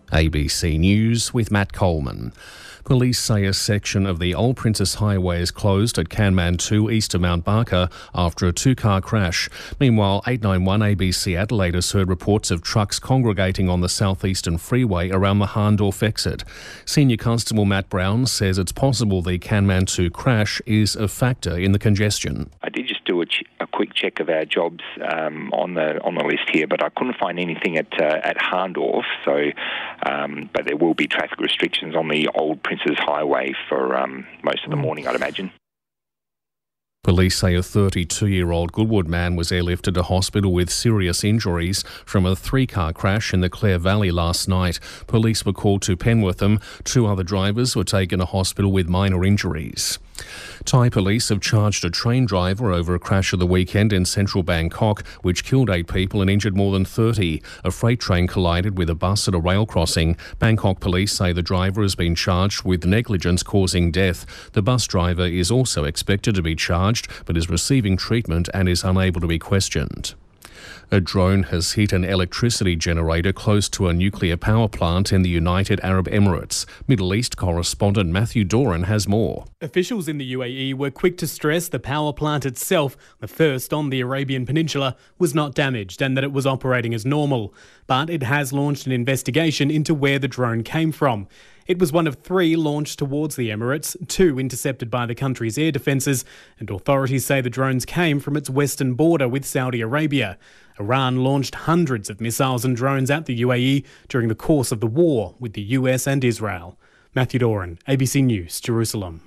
ABC News with Matt Coleman. Police say a section of the Old Princess Highway is closed at Kanmantoo east of Mount Barker after a two-car crash. Meanwhile, 891 ABC Adelaide has heard reports of trucks congregating on the southeastern freeway around the Hahndorf exit. Senior Constable Matt Brown says it's possible the Kanmantoo crash is a factor in the congestion. I did just do a quick check of our jobs on the list here, but I couldn't find anything at Hahndorf. But there will be traffic restrictions on the Old Princess Highway for most of the morning, I'd imagine. Police say a 32-year-old Goodwood man was airlifted to hospital with serious injuries from a three-car crash in the Clare Valley last night. Police were called to Penwitham. Two other drivers were taken to hospital with minor injuries. Thai police have charged a train driver over a crash of the weekend in central Bangkok, which killed 8 people and injured more than 30. A freight train collided with a bus at a rail crossing. Bangkok police say the driver has been charged with negligence causing death. The bus driver is also expected to be charged, but is receiving treatment and is unable to be questioned. A drone has hit an electricity generator close to a nuclear power plant in the United Arab Emirates. Middle East correspondent Matthew Doran has more. Officials in the UAE were quick to stress the power plant itself, the first on the Arabian Peninsula, was not damaged and that it was operating as normal. But it has launched an investigation into where the drone came from. It was one of 3 launched towards the Emirates, 2 intercepted by the country's air defences, and authorities say the drones came from its western border with Saudi Arabia. Iran launched hundreds of missiles and drones at the UAE during the course of the war with the US and Israel. Matthew Doran, ABC News, Jerusalem.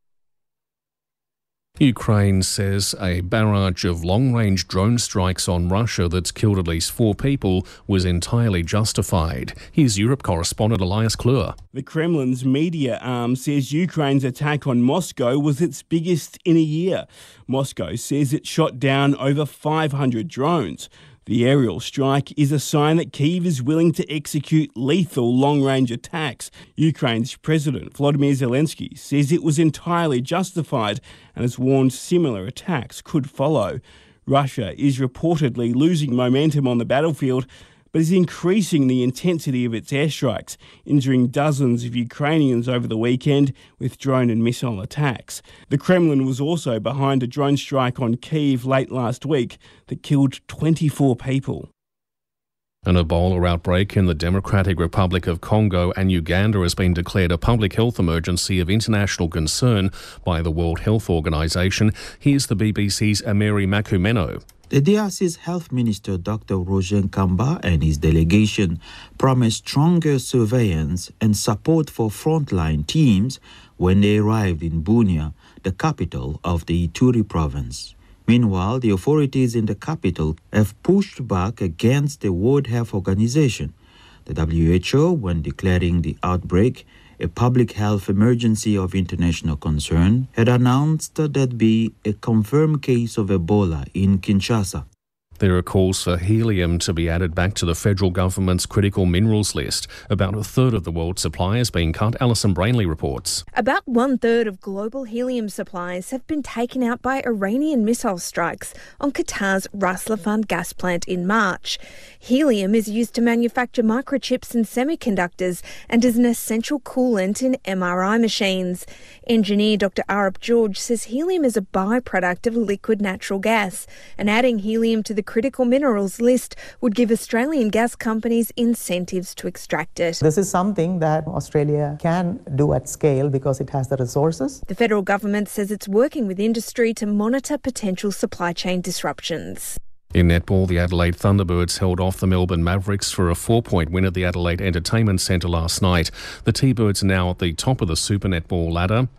Ukraine says a barrage of long-range drone strikes on Russia that's killed at least 4 people was entirely justified. Here's Europe correspondent Elias Klur. The Kremlin's media arm says Ukraine's attack on Moscow was its biggest in a year. Moscow says it shot down over 500 drones. The aerial strike is a sign that Kyiv is willing to execute lethal long-range attacks. Ukraine's President Volodymyr Zelensky says it was entirely justified and has warned similar attacks could follow. Russia is reportedly losing momentum on the battlefield, but is increasing the intensity of its airstrikes, injuring dozens of Ukrainians over the weekend with drone and missile attacks. The Kremlin was also behind a drone strike on Kyiv late last week that killed 24 people. An Ebola outbreak in the Democratic Republic of Congo and Uganda has been declared a public health emergency of international concern by the World Health Organization. Here's the BBC's Ameri Makumeno. The DRC's Health Minister Dr. Roger Kamba and his delegation promised stronger surveillance and support for frontline teams when they arrived in Bunia, the capital of the Ituri province. Meanwhile, the authorities in the capital have pushed back against the World Health Organization. The WHO, when declaring the outbreak a public health emergency of international concern, had announced that there'd be a confirmed case of Ebola in Kinshasa. There are calls for helium to be added back to the federal government's critical minerals list. About a third of the world's supply is being cut. Alison Brainley reports. About 1/3 of global helium supplies have been taken out by Iranian missile strikes on Qatar's Ras Laffan gas plant in March. Helium is used to manufacture microchips and semiconductors and is an essential coolant in MRI machines. Engineer Dr. Arup George says helium is a byproduct of liquid natural gas, and adding helium to the critical minerals list would give Australian gas companies incentives to extract it. This is something that Australia can do at scale because it has the resources. The federal government says it's working with industry to monitor potential supply chain disruptions. In netball, the Adelaide Thunderbirds held off the Melbourne Mavericks for a 4-point win at the Adelaide Entertainment Centre last night. The T-Birds are now at the top of the Super Netball ladder,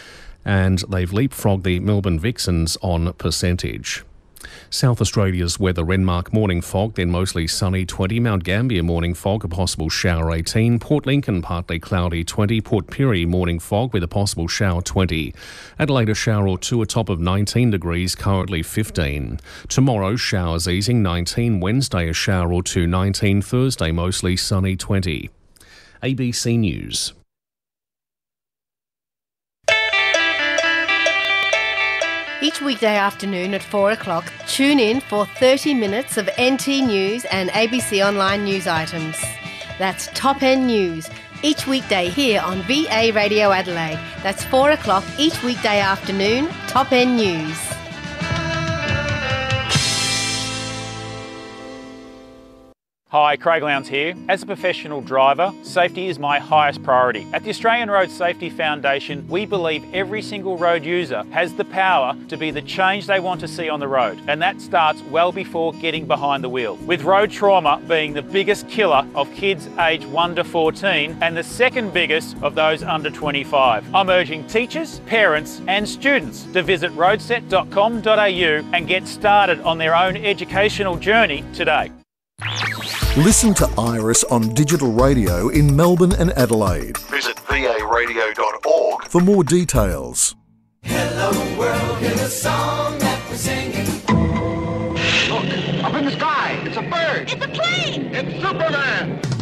and they've leapfrogged the Melbourne Vixens on percentage. South Australia's weather: Renmark morning fog, then mostly sunny 20, Mount Gambier morning fog, a possible shower 18, Port Lincoln partly cloudy 20, Port Pirie morning fog with a possible shower 20, Adelaide a shower or two, a top of 19 degrees, currently 15. Tomorrow showers easing 19, Wednesday a shower or two 19, Thursday mostly sunny 20. ABC News. Each weekday afternoon at 4 o'clock, tune in for 30 minutes of NT News and ABC Online news items. That's Top End News. Each weekday here on VA Radio Adelaide. That's 4 o'clock each weekday afternoon, Top End News. Hi, Craig Lowndes here. As a professional driver, safety is my highest priority. At the Australian Road Safety Foundation, we believe every single road user has the power to be the change they want to see on the road, and that starts well before getting behind the wheel. With road trauma being the biggest killer of kids aged 1 to 14 and the second biggest of those under 25. I'm urging teachers, parents and students to visit roadset.com.au and get started on their own educational journey today. Listen to Iris on digital radio in Melbourne and Adelaide. Visit varadio.org for more details. Hello world, hear the song that we're singing. Look, up in the sky, it's a bird. It's a plane. It's Superman.